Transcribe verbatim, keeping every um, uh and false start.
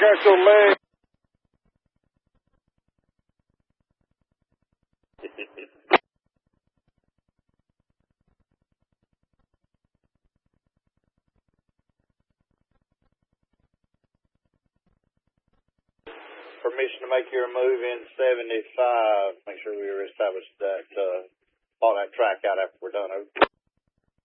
got your leg. Permission to make your move in seventy-five. Make sure we establish that, uh, all that track out after we're done.